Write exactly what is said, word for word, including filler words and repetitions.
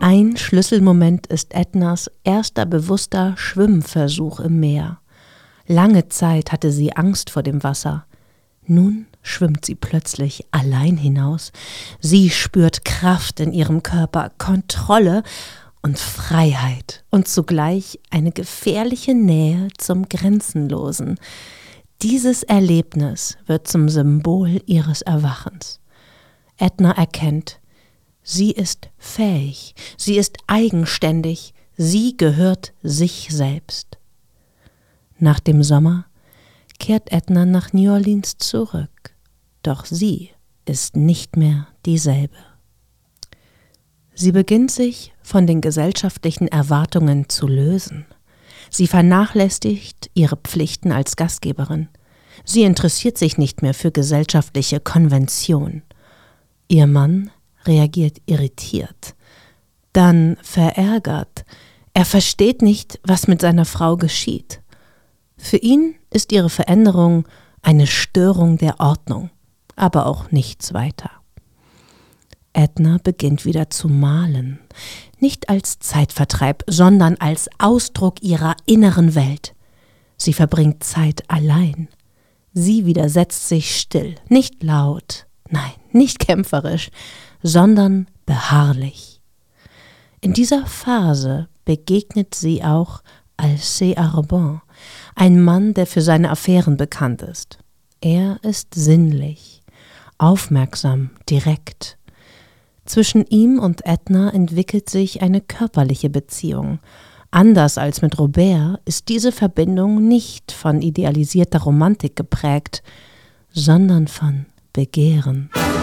Ein Schlüsselmoment ist Ednas erster bewusster Schwimmversuch im Meer. Lange Zeit hatte sie Angst vor dem Wasser. Nun schwimmt sie plötzlich allein hinaus. Sie spürt Kraft in ihrem Körper, Kontrolle und Freiheit und zugleich eine gefährliche Nähe zum Grenzenlosen. Dieses Erlebnis wird zum Symbol ihres Erwachens. Edna erkennt, sie ist fähig, sie ist eigenständig, sie gehört sich selbst. Nach dem Sommer kehrt Edna nach New Orleans zurück, doch sie ist nicht mehr dieselbe. Sie beginnt sich von den gesellschaftlichen Erwartungen zu lösen. Sie vernachlässigt ihre Pflichten als Gastgeberin. Sie interessiert sich nicht mehr für gesellschaftliche Konvention. Ihr Mann reagiert irritiert, dann verärgert. Er versteht nicht, was mit seiner Frau geschieht. Für ihn ist ihre Veränderung eine Störung der Ordnung, aber auch nichts weiter. Edna beginnt wieder zu malen, nicht als Zeitvertreib, sondern als Ausdruck ihrer inneren Welt. Sie verbringt Zeit allein. Sie widersetzt sich still, nicht laut, nein, nicht kämpferisch, sondern beharrlich. In dieser Phase begegnet sie auch Alcée Arban, ein Mann, der für seine Affären bekannt ist. Er ist sinnlich, aufmerksam, direkt. Zwischen ihm und Edna entwickelt sich eine körperliche Beziehung. Anders als mit Robert ist diese Verbindung nicht von idealisierter Romantik geprägt, sondern von Begehren.